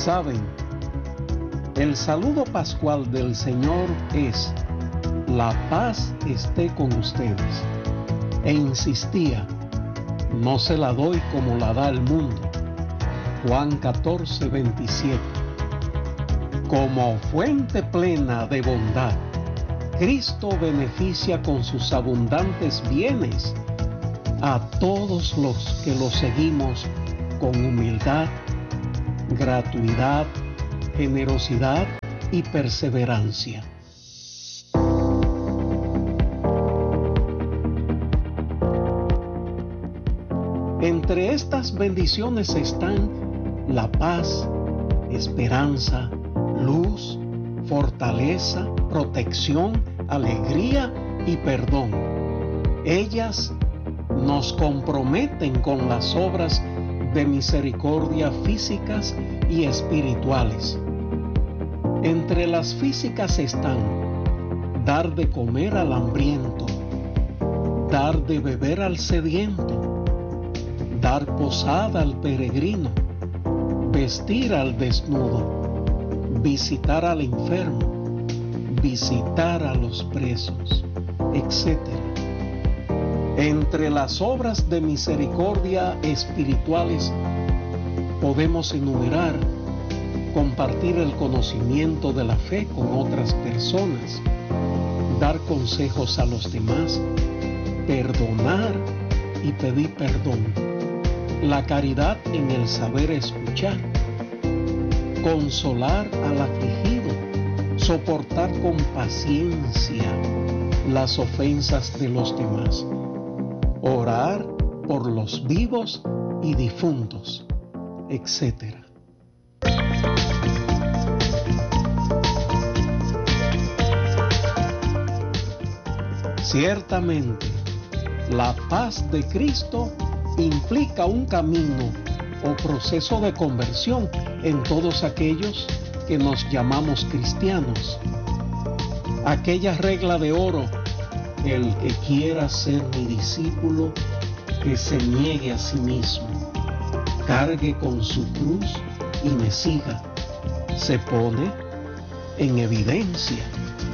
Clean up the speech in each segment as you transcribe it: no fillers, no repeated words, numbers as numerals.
Saben, el saludo pascual del Señor es: la paz esté con ustedes. E insistía: no se la doy como la da el mundo. Juan 14:27. Como fuente plena de bondad, Cristo beneficia con sus abundantes bienes a todos los que lo seguimos con humildad, gratuidad, generosidad y perseverancia. Entre estas bendiciones están la paz, esperanza, luz, fortaleza, protección, alegría y perdón. Ellas nos comprometen con las obras de misericordia físicas y espirituales. Entre las físicas están dar de comer al hambriento, dar de beber al sediento, dar posada al peregrino, vestir al desnudo, visitar al enfermo, visitar a los presos, etc. Entre las obras de misericordia espirituales podemos enumerar compartir el conocimiento de la fe con otras personas, dar consejos a los demás, perdonar y pedir perdón, la caridad en el saber escuchar, consolar al afligido, soportar con paciencia las ofensas de los demás, orar por los vivos y difuntos, etc. Ciertamente, la paz de Cristo implica un camino o proceso de conversión en todos aquellos que nos llamamos cristianos. Aquella regla de oro: el que quiera ser mi discípulo, que se niegue a sí mismo, cargue con su cruz y me siga, se pone en evidencia.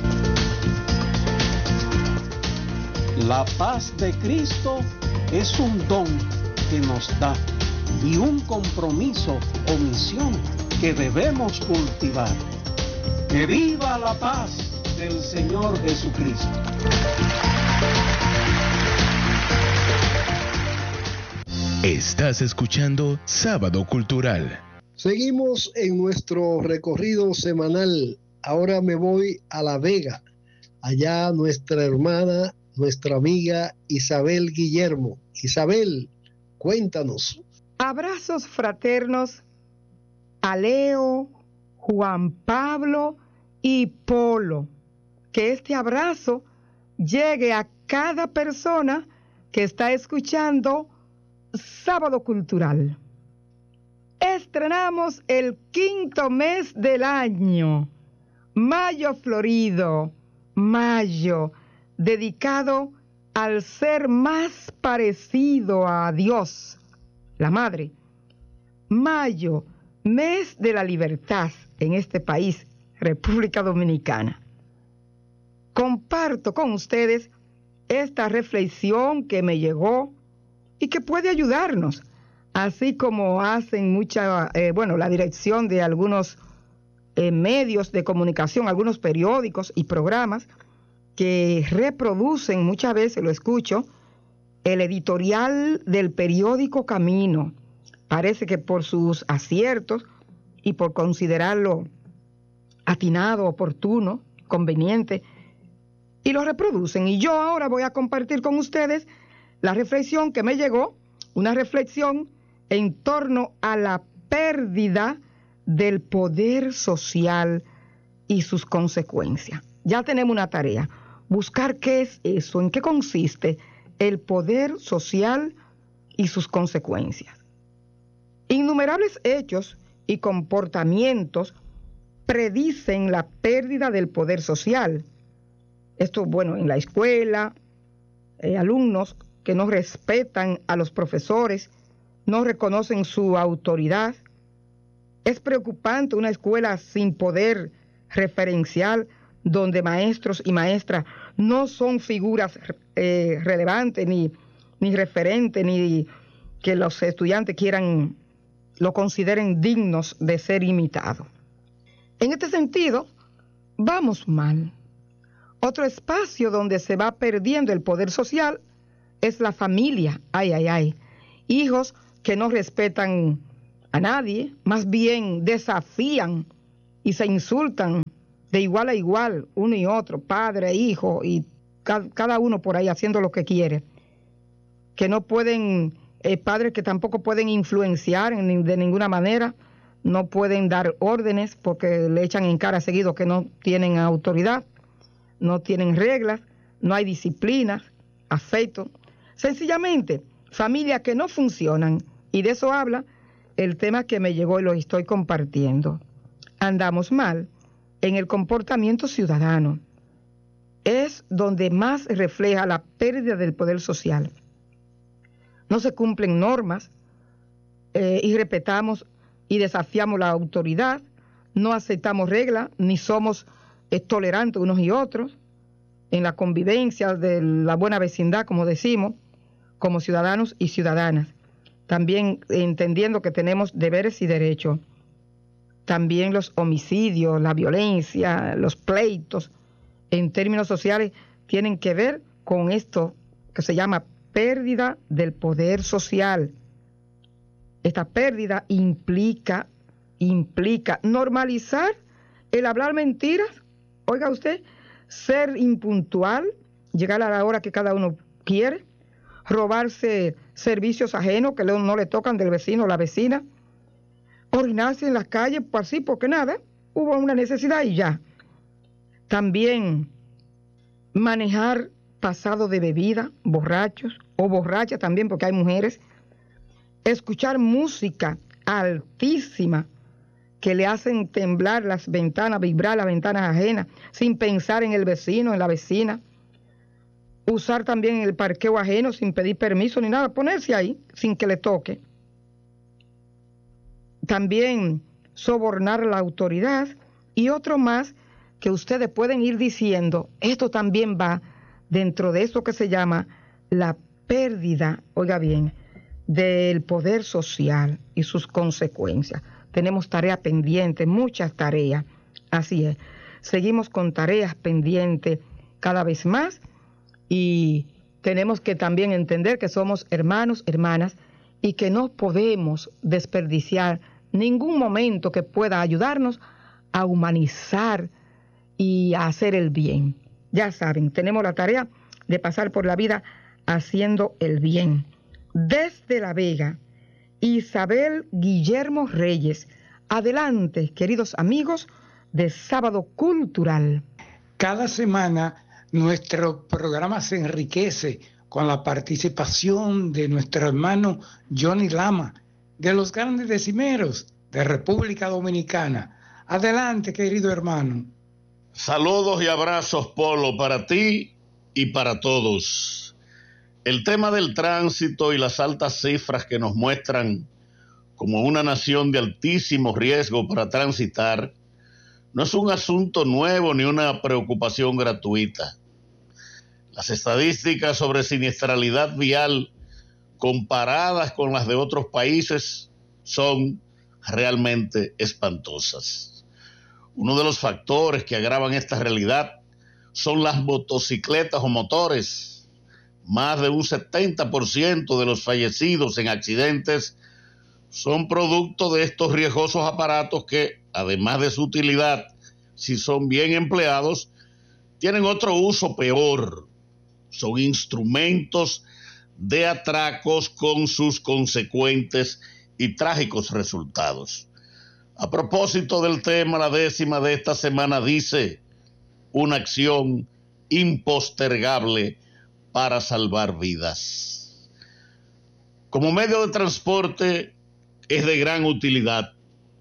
La paz de Cristo es un don que nos da y un compromiso o misión que debemos cultivar. ¡Que viva la paz del Señor Jesucristo! Estás escuchando Sábado Cultural. Seguimos en nuestro recorrido semanal. Ahora me voy a La Vega. Allá nuestra hermana, nuestra amiga Isabel Guillermo. Isabel, cuéntanos. Abrazos fraternos a Leo, Juan Pablo y Polo. Que este abrazo llegue a cada persona que está escuchando Sábado Cultural. Estrenamos el 5º mes del año, Mayo Florido, mayo, dedicado al ser más parecido a Dios, la Madre. Mayo, mes de la libertad en este país, República Dominicana. Comparto con ustedes esta reflexión que me llegó y que puede ayudarnos, así como hacen la dirección de algunos medios de comunicación, algunos periódicos y programas que reproducen, muchas veces lo escucho, el editorial del periódico Camino. Parece que por sus aciertos y por considerarlo atinado, oportuno, conveniente, y lo reproducen. Y yo ahora voy a compartir con ustedes la reflexión que me llegó, una reflexión en torno a la pérdida del poder social y sus consecuencias. Ya tenemos una tarea: buscar qué es eso, en qué consiste el poder social y sus consecuencias. Innumerables hechos y comportamientos predicen la pérdida del poder social. Esto, en la escuela, alumnos que no respetan a los profesores, no reconocen su autoridad. Es preocupante una escuela sin poder referencial, donde maestros y maestras no son figuras relevantes, ni referentes, ni que los estudiantes lo consideren dignos de ser imitados. En este sentido, vamos mal. Otro espacio donde se va perdiendo el poder social es la familia. Hijos que no respetan a nadie, más bien desafían y se insultan de igual a igual, uno y otro, padre, hijo, y cada uno por ahí haciendo lo que quiere. Que no pueden, padres que tampoco pueden influenciar de ninguna manera, no pueden dar órdenes porque le echan en cara seguido que no tienen autoridad, no tienen reglas, no hay disciplina, afecto. Sencillamente, familias que no funcionan, y de eso habla el tema que me llegó y lo estoy compartiendo. Andamos mal en el comportamiento ciudadano. Es donde más refleja la pérdida del poder social. No se cumplen normas, y respetamos y desafiamos la autoridad, no aceptamos reglas, ni somos tolerantes unos y otros, en la convivencia de la buena vecindad, como decimos, como ciudadanos y ciudadanas. También entendiendo que tenemos deberes y derechos. También los homicidios, la violencia, los pleitos, en términos sociales, tienen que ver con esto que se llama pérdida del poder social. Esta pérdida implica normalizar el hablar mentiras, oiga usted, ser impuntual, llegar a la hora que cada uno quiere, robarse servicios ajenos que no le tocan del vecino o la vecina, orinarse en las calles, por así, porque nada, hubo una necesidad y ya. También manejar pasado de bebida, borrachos o borrachas también, porque hay mujeres, escuchar música altísima que le hacen temblar las ventanas, vibrar las ventanas ajenas, sin pensar en el vecino, en la vecina. Usar también el parqueo ajeno sin pedir permiso ni nada, ponerse ahí sin que le toque. También sobornar a la autoridad y otro más que ustedes pueden ir diciendo, esto también va dentro de eso que se llama la pérdida, oiga bien, del poder social y sus consecuencias. Tenemos tareas pendientes, muchas tareas, así es. Seguimos con tareas pendientes cada vez más y tenemos que también entender que somos hermanos, hermanas y que no podemos desperdiciar ningún momento que pueda ayudarnos a humanizar y a hacer el bien. Ya saben, tenemos la tarea de pasar por la vida haciendo el bien. Desde La Vega, Isabel Guillermo Reyes. Adelante, queridos amigos de Sábado Cultural. Cada semana nuestro programa se enriquece con la participación de nuestro hermano Johnny Lama, de los Grandes Decimeros de República Dominicana. Adelante, querido hermano. Saludos y abrazos, Polo, para ti y para todos. El tema del tránsito y las altas cifras que nos muestran como una nación de altísimo riesgo para transitar no es un asunto nuevo ni una preocupación gratuita. Las estadísticas sobre siniestralidad vial comparadas con las de otros países son realmente espantosas. Uno de los factores que agravan esta realidad son las motocicletas o motores. Más de un 70% de los fallecidos en accidentes son producto de estos riesgosos aparatos que, además de su utilidad, si son bien empleados, tienen otro uso peor. Son instrumentos de atracos con sus consecuentes y trágicos resultados. A propósito del tema, la 10ª de esta semana dice: una acción impostergable para salvar vidas. Como medio de transporte es de gran utilidad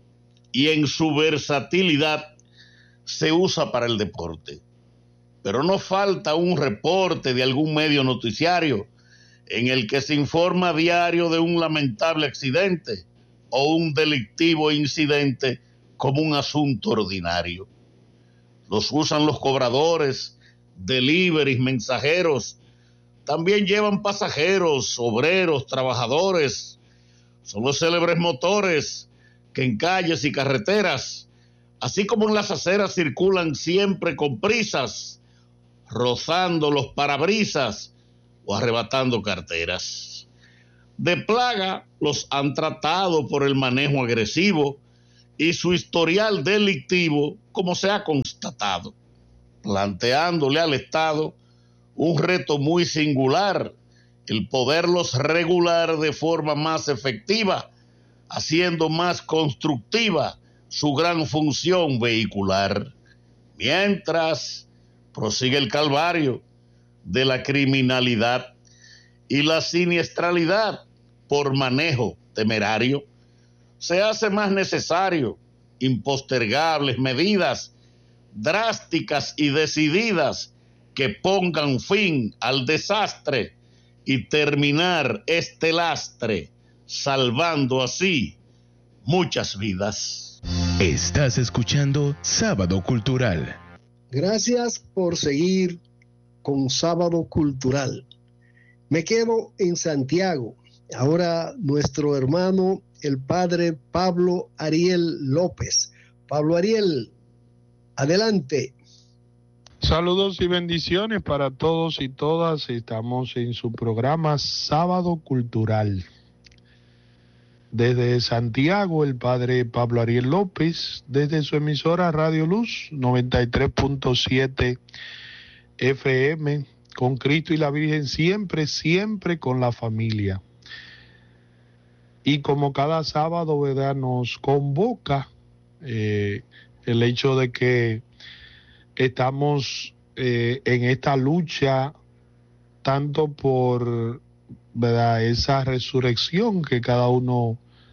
y en su versatilidad se usa para el deporte. Pero no falta un reporte de algún medio noticiario en el que se informa a diario de un lamentable accidente, o un delictivo incidente como un asunto ordinario. Los usan los cobradores, deliveries, mensajeros, también llevan pasajeros, obreros, trabajadores. Son los célebres motores que en calles y carreteras, así como en las aceras, circulan siempre con prisas, rozando los parabrisas o arrebatando carteras. De plaga los han tratado por el manejo agresivo y su historial delictivo, como se ha constatado, planteándole al Estado un reto muy singular, el poderlos regular de forma más efectiva, haciendo más constructiva su gran función vehicular. Mientras prosigue el calvario de la criminalidad y la siniestralidad por manejo temerario, se hace más necesario impostergables medidas drásticas y decididas que pongan fin al desastre y terminar este lastre, salvando así muchas vidas. Estás escuchando Sábado Cultural. Gracias por seguir con Sábado Cultural. Me quedo en Santiago. Ahora nuestro hermano, el padre Pablo Ariel López. Pablo Ariel, adelante. Saludos y bendiciones para todos y todas. Estamos en su programa Sábado Cultural. Desde Santiago, el padre Pablo Ariel López, desde su emisora Radio Luz 93.7 FM, con Cristo y la Virgen siempre, siempre con la familia. Y como cada sábado, ¿verdad?, nos convoca el hecho de que estamos en esta lucha tanto por, ¿verdad?, esa resurrección que cada uno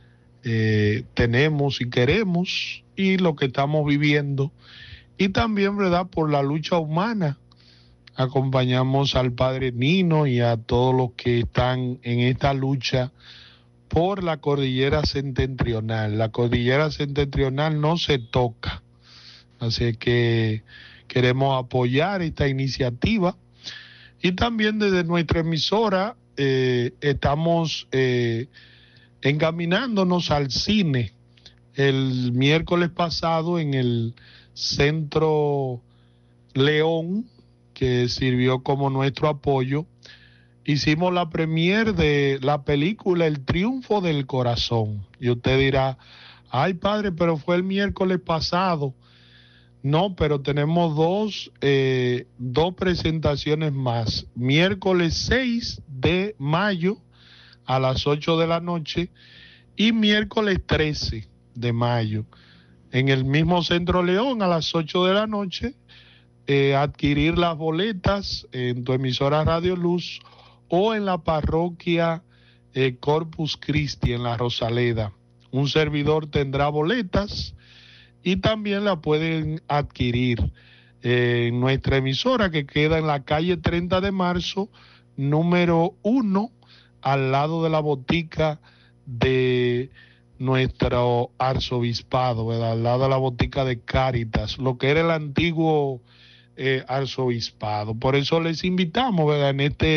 tenemos y queremos, y lo que estamos viviendo, y también, ¿verdad?, por la lucha humana. Acompañamos al padre Nino y a todos los que están en esta lucha por la cordillera septentrional. La cordillera septentrional no se toca, así que queremos apoyar esta iniciativa. Y también desde nuestra emisora estamos encaminándonos al cine. El miércoles pasado en el Centro León, que sirvió como nuestro apoyo, hicimos la premier de la película El Triunfo del Corazón. Y usted dirá, ay padre, pero fue el miércoles pasado. No, pero tenemos dos presentaciones más. Miércoles 6 de mayo a las 8 de la noche y miércoles 13 de mayo. En el mismo Centro León a las 8 de la noche, adquirir las boletas en tu emisora Radio Luz o en la parroquia Corpus Christi en la Rosaleda. Un servidor tendrá boletas y también la pueden adquirir en nuestra emisora, que queda en la calle 30 de marzo, número 1, al lado de la botica de nuestro arzobispado, ¿verdad?, al lado de la botica de Cáritas, lo que era el antiguo arzobispado. Por eso les invitamos, ¿verdad?,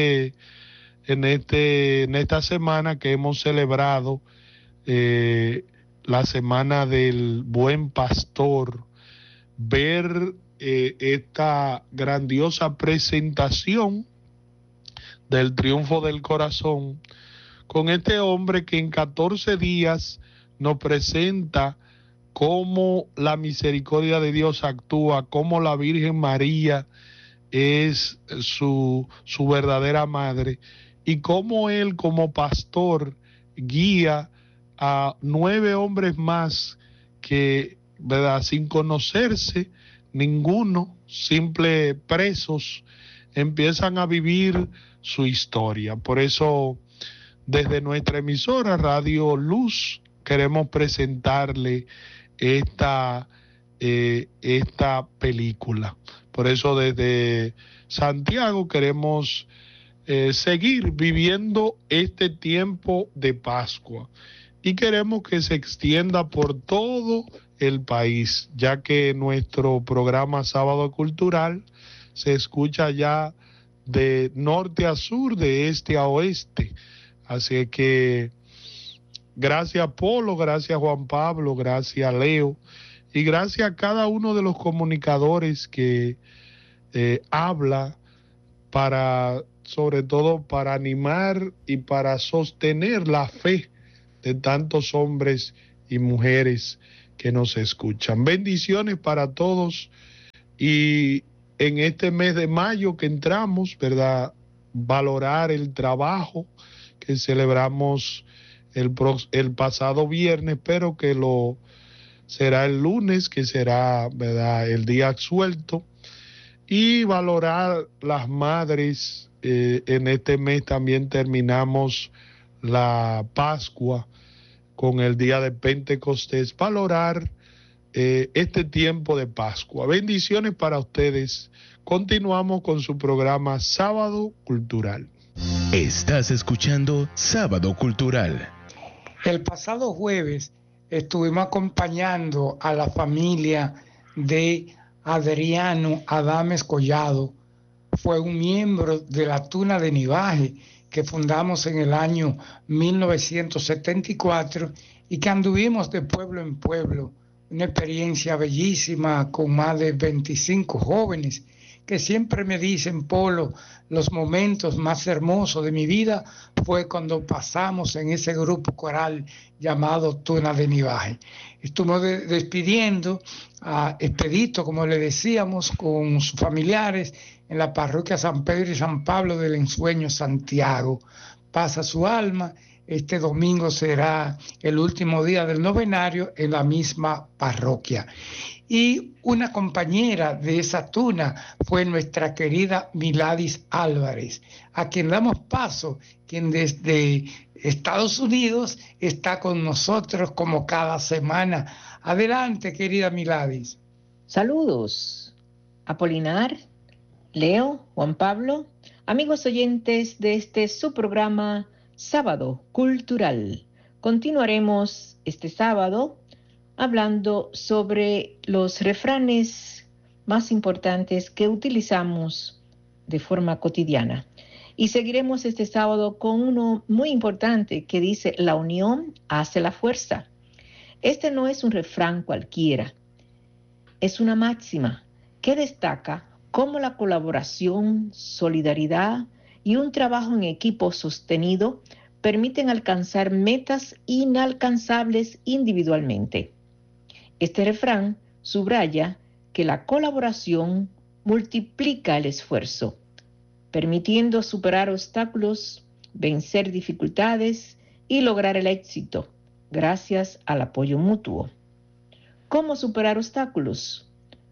en esta semana que hemos celebrado la Semana del Buen Pastor, ver esta grandiosa presentación del Triunfo del Corazón con este hombre que en 14 días nos presenta cómo la misericordia de Dios actúa, cómo la Virgen María es su verdadera madre, y cómo él como pastor guía a 9 hombres más que, ¿verdad?, sin conocerse ninguno, simple presos, empiezan a vivir su historia. Por eso, desde nuestra emisora Radio Luz, queremos presentarle esta película. Por eso, desde Santiago queremos seguir viviendo este tiempo de Pascua. y queremos que se extienda por todo el país, ya que nuestro programa Sábado Cultural se escucha ya de norte a sur, de este a oeste. Así que gracias Polo, gracias Juan Pablo, gracias Leo y gracias a cada uno de los comunicadores que habla sobre todo para animar y para sostener la fe de tantos hombres y mujeres que nos escuchan. Bendiciones para todos, y en este mes de mayo que entramos, ¿verdad?, valorar el trabajo que celebramos el pasado viernes, pero que será el lunes, que será, ¿verdad?, el día suelto, y valorar las madres. En este mes también terminamos la Pascua con el día de Pentecostés, valorar este tiempo de Pascua. Bendiciones para ustedes. Continuamos con su programa Sábado Cultural. Estás escuchando Sábado Cultural. El pasado jueves estuvimos acompañando a la familia de Adriano Adames Collado. Fue un miembro de la Tuna de Nivaje que fundamos en el año 1974 y que anduvimos de pueblo en pueblo. Una experiencia bellísima con más de 25 jóvenes que siempre me dicen: Polo, los momentos más hermosos de mi vida fue cuando pasamos en ese grupo coral llamado Tuna de Nivaje. Estuvimos despidiendo a Expedito, como le decíamos, con sus familiares en la parroquia San Pedro y San Pablo del Ensueño, Santiago. Pasa su alma. Este domingo será el último día del novenario en la misma parroquia. Y una compañera de esa tuna fue nuestra querida Miladis Álvarez, a quien damos paso, quien desde Estados Unidos está con nosotros como cada semana. Adelante, querida Miladis. Saludos, Apolinar, Leo, Juan Pablo, amigos oyentes de este su programa Sábado Cultural. Continuaremos este sábado hablando sobre los refranes más importantes que utilizamos de forma cotidiana. Y seguiremos este sábado con uno muy importante que dice: la unión hace la fuerza. Este no es un refrán cualquiera, es una máxima que destaca cómo la colaboración, solidaridad y un trabajo en equipo sostenido permiten alcanzar metas inalcanzables individualmente. Este refrán subraya que la colaboración multiplica el esfuerzo, permitiendo superar obstáculos, vencer dificultades y lograr el éxito gracias al apoyo mutuo. ¿Cómo superar obstáculos?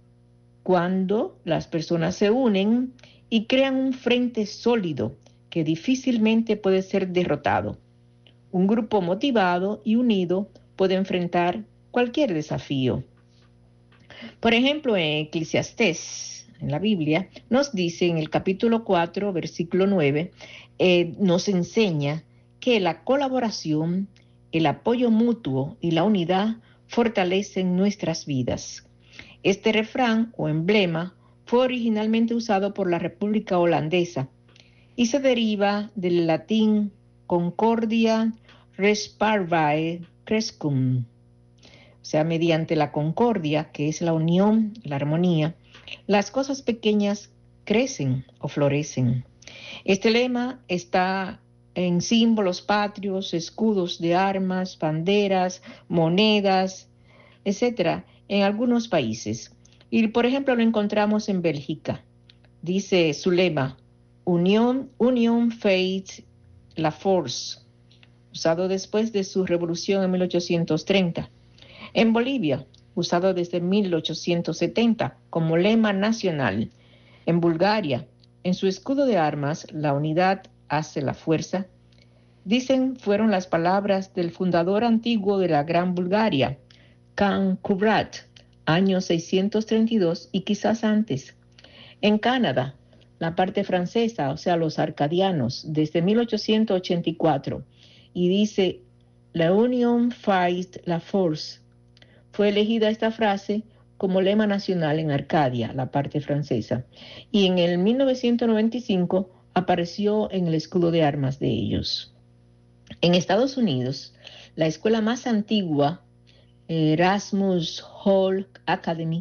Cuando las personas se unen y crean un frente sólido que difícilmente puede ser derrotado. Un grupo motivado y unido puede enfrentar cualquier desafío. Por ejemplo, en Eclesiastés, en la Biblia, nos dice en el capítulo 4, versículo 9, nos enseña que la colaboración, el apoyo mutuo y la unidad fortalecen nuestras vidas. Este refrán o emblema fue originalmente usado por la República Holandesa y se deriva del latín concordia res parvae crescum. O sea, mediante la concordia, que es la unión, la armonía, las cosas pequeñas crecen o florecen. Este lema está en símbolos patrios, escudos de armas, banderas, monedas, etcétera, en algunos países. Y, por ejemplo, lo encontramos en Bélgica. Dice su lema: Unión fait la force, usado después de su revolución en 1830. En Bolivia, usado desde 1870 como lema nacional. En Bulgaria, en su escudo de armas, la unidad hace la fuerza. Dicen fueron las palabras del fundador antiguo de la Gran Bulgaria, Khan Kubrat, año 632 y quizás antes. En Canadá, la parte francesa, o sea, los arcadianos, desde 1884, y dice: La union fait la force. Fue elegida esta frase como lema nacional en Arcadia, la parte francesa, y en el 1995 apareció en el escudo de armas de ellos. En Estados Unidos, la escuela más antigua, Erasmus Hall Academy,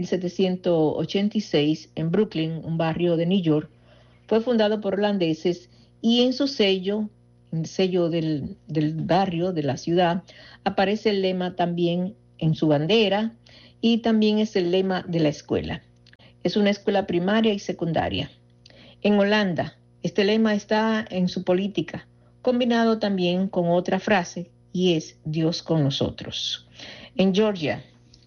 1786, en Brooklyn, un barrio de New York, fue fundado por holandeses y en su sello, en el sello del barrio, de la ciudad, aparece el lema también en su bandera y también es el lema de la escuela. Es una escuela primaria y secundaria. En Holanda, este lema está en su política, combinado también con otra frase y es Dios con nosotros. En Georgia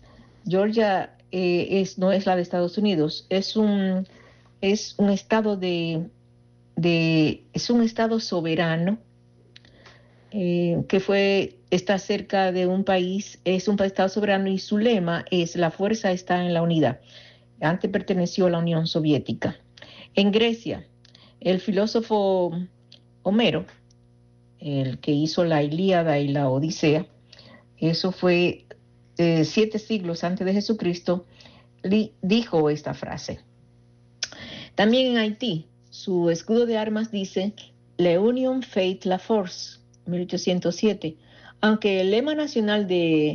no es la de Estados Unidos, es un estado es un estado soberano que está cerca de un país, es un estado soberano y su lema es la fuerza está en la unidad. Antes perteneció a la Unión Soviética. En Grecia, el filósofo Homero, el que hizo la Ilíada y la Odisea, eso fue 7 siglos antes de Jesucristo, dijo esta frase. También en Haití, su escudo de armas dice Le Union fait la force, 1807, aunque en el lema nacional,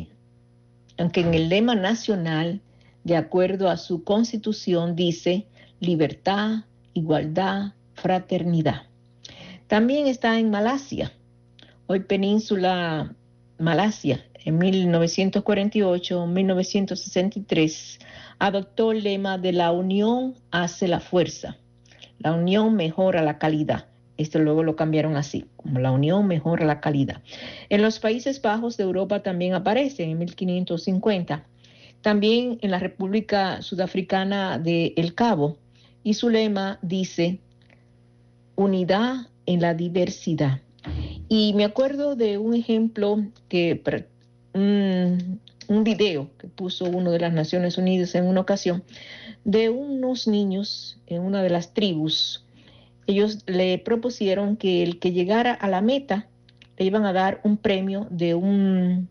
de acuerdo a su constitución, dice libertad, igualdad, fraternidad. También está en Malasia, hoy península Malasia, en 1948-1963, adoptó el lema de la unión hace la fuerza. La unión mejora la calidad. Esto luego lo cambiaron así, como la unión mejora la calidad. En los Países Bajos de Europa también aparece en 1550. También en la República Sudafricana de El Cabo. Y su lema dice, unidad en la diversidad. Y me acuerdo de un ejemplo un video que puso uno de las Naciones Unidas en una ocasión de unos niños en una de las tribus. Ellos le propusieron que el que llegara a la meta le iban a dar un premio de una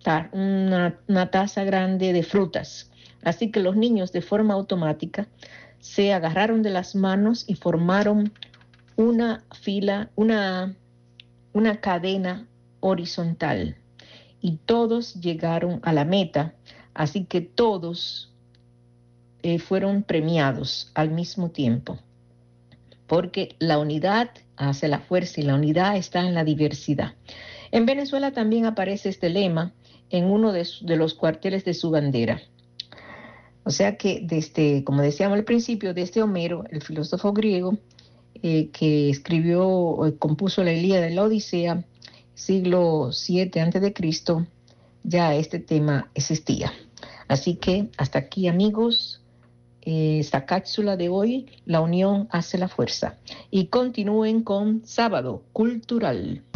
taza grande de frutas. Así que los niños de forma automática se agarraron de las manos y formaron una fila, una cadena horizontal. Y todos llegaron a la meta, así que todos fueron premiados al mismo tiempo, porque la unidad hace la fuerza y la unidad está en la diversidad. En Venezuela también aparece este lema en uno de los cuarteles de su bandera. O sea que, como decíamos al principio, desde Homero, el filósofo griego, que compuso la Ilíada y la Odisea, siglo 7 a.C., ya este tema existía. Así que hasta aquí, amigos, esta cápsula de hoy, la unión hace la fuerza. Y continúen con Sábado Cultural.